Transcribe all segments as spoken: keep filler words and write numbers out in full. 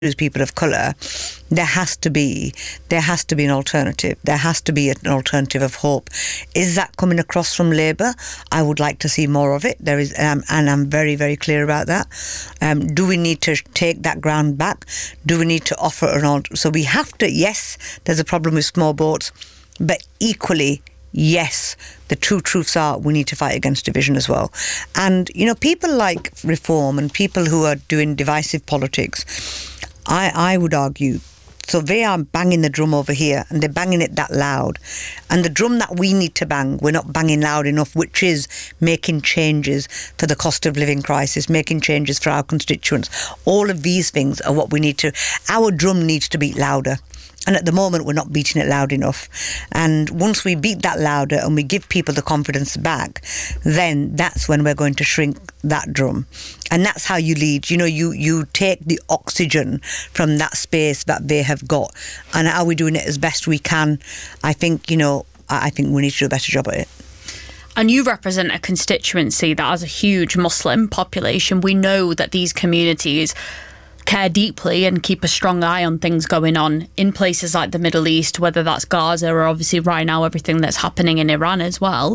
as people of colour, there has to be there has to be an alternative. There has to be an alternative of hope. Is that coming across from Labour? I would like to see more of it. There is, um, and I'm very, very clear about that. Um, do we need to take that ground back? Do we need to offer an alternative? So we have to. Yes, there's a problem with small boats, but equally, yes, the true truths are we need to fight against division as well. And, you know, people like Reform and people who are doing divisive politics, I, I would argue, so they are banging the drum over here and they're banging it that loud. And the drum that we need to bang, we're not banging loud enough, which is making changes for the cost of living crisis, making changes for our constituents. All of these things are what we need to, our drum needs to beat louder. And at the moment, we're not beating it loud enough. And once we beat that louder and we give people the confidence back, then that's when we're going to shrink that drum. And that's how you lead. You know, you, you take the oxygen from that space that they have got. And are we doing it as best we can? I think, you know, I think we need to do a better job at it. And you represent a constituency that has a huge Muslim population. We know that these communities care deeply and keep a strong eye on things going on in places like the Middle East, whether that's Gaza or obviously right now everything that's happening in Iran as well.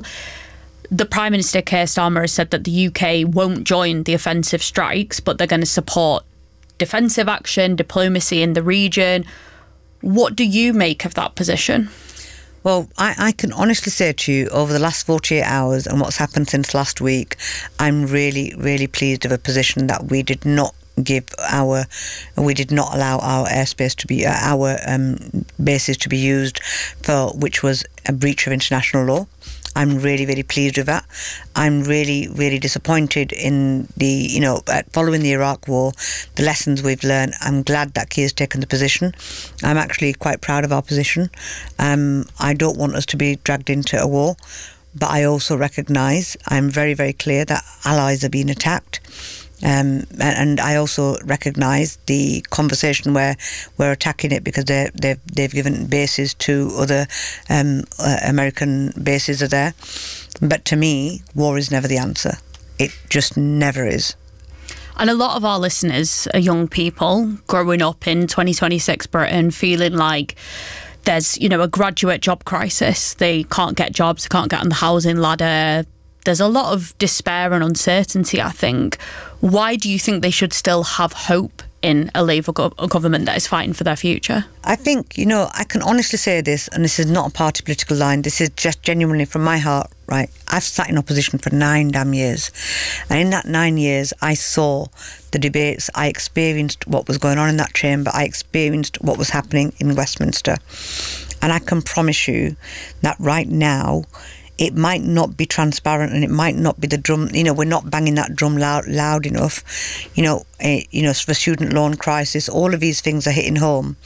The Prime Minister Keir Starmer has said that the U K won't join the offensive strikes, but they're going to support defensive action, diplomacy in the region. What do you make of that position? Well, I, I can honestly say to you, over the last forty-eight hours and what's happened since last week, I'm really, really pleased of a position that we did not give our, we did not allow our airspace to be, uh, our um, bases to be used for, which was a breach of international law. I'm really, really pleased with that. I'm really, really disappointed in the, you know, following the Iraq war, the lessons we've learned. I'm glad that Keir's taken the position. I'm actually quite proud of our position. Um, I don't want us to be dragged into a war, but I also recognise, I'm very, very clear that allies are being attacked. Um, and I also recognise the conversation where we're attacking it because they've they've they've given bases to other um, uh, American bases are there. But to me, war is never the answer. It just never is. And a lot of our listeners are young people growing up in twenty twenty-six Britain, feeling like there's, you know, a graduate job crisis. They can't get jobs, they can't get on the housing ladder. There's a lot of despair and uncertainty, I think. Why do you think they should still have hope in a Labour go- a government that is fighting for their future? I think, you know, I can honestly say this, and this is not a party political line, this is just genuinely from my heart, right? I've sat in opposition for nine damn years. And in that nine years, I saw the debates, I experienced what was going on in that chamber, I experienced what was happening in Westminster. And I can promise you that right now, it might not be transparent and it might not be the drum, you know, we're not banging that drum loud, loud enough. You know, uh, you know, for student loan crisis, all of these things are hitting home.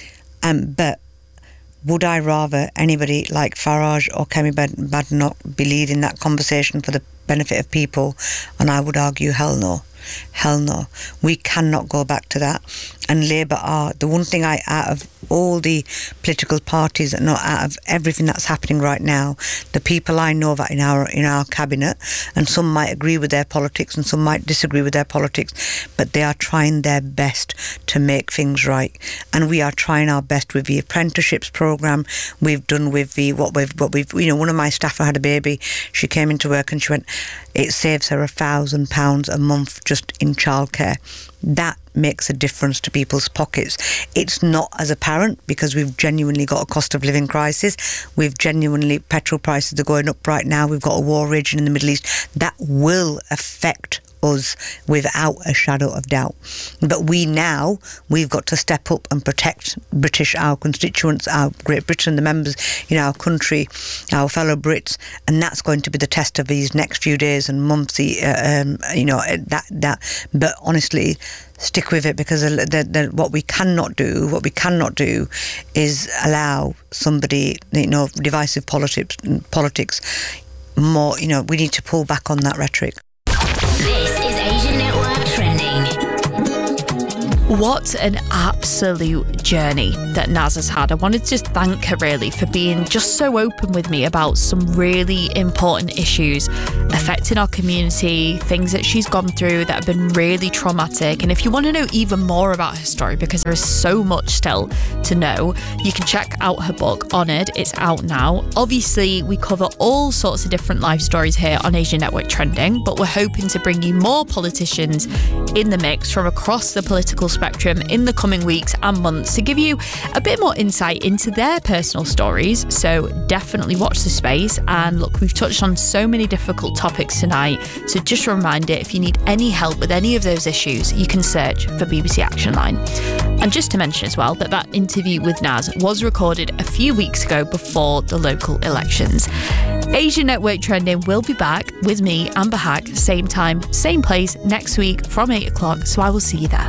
Um, but would I rather anybody like Farage or Kemi Badenoch be leading that conversation for the benefit of people? And I would argue, hell no. Hell no. We cannot go back to that. And Labour are the one thing I, out of all the political parties and not out of everything that's happening right now, the people I know that in our in our cabinet, and some might agree with their politics and some might disagree with their politics, but they are trying their best to make things right. And we are trying our best with the apprenticeships programme we've done with the what we've what we've you know, one of my staff had a baby, she came into work and she went, it saves her a thousand pounds a month just in childcare. That makes a difference to people's pockets. It's not as apparent because we've genuinely got a cost of living crisis. We've genuinely, petrol prices are going up right now. We've got a war raging in the Middle East. That will affect us without a shadow of doubt. But we now, we've got to step up and protect British, our constituents, our Great Britain, the members in our country, our fellow Brits, and that's going to be the test of these next few days and months, uh, um, you know, that, that, but honestly, stick with it, because the, the, what we cannot do, what we cannot do is allow somebody, you know, divisive politics, politics more, you know, we need to pull back on that rhetoric. This is Asian Network Trending. What an absolute journey that Naz has had. I wanted to just thank her really for being just so open with me about some really important issues affecting our community, things that she's gone through that have been really traumatic. And if you want to know even more about her story, because there is so much still to know, you can check out her book, Honoured. It's out now. Obviously, we cover all sorts of different life stories here on Asian Network Trending, but we're hoping to bring you more politicians in the mix from across the political spectrum in the coming weeks and months to give you a bit more insight into their personal stories. So definitely watch the space. And look, we've touched on so many difficult topics tonight, so just a reminder, if you need any help with any of those issues, you can search for B B C Action Line. And just to mention as well that that interview with Naz was recorded a few weeks ago before the local elections. Asian Network Trending will be back with me, Amber Hack, same time, same place next week from eight o'clock, so I will see you there.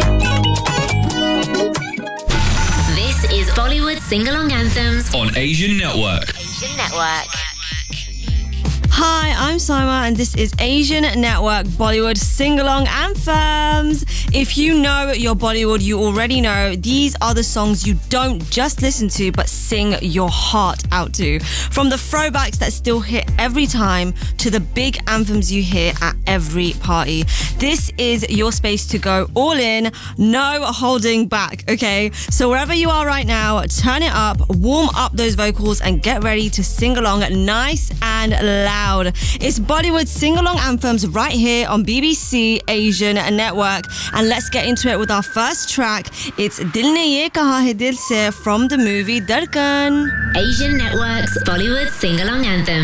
This is Bollywood Sing-Along Anthems on Asian Network. Asian Network. Hi, I'm Saima and this is Asian Network Bollywood Sing-Along Anthems. If you know your Bollywood, you already know these are the songs you don't just listen to but sing your heart out to. From the throwbacks that still hit every time to the big anthems you hear at every party. This is your space to go all in, no holding back, okay? So wherever you are right now, turn it up, warm up those vocals and get ready to sing along nice and loud. It's Bollywood Sing-Along Anthems right here on B B C Asian Network. And let's get into it with our first track. It's Dil Ne Ye Kaha Hai Dil Se from the movie Dhadkan. Asian Network's Bollywood Sing-Along Anthem.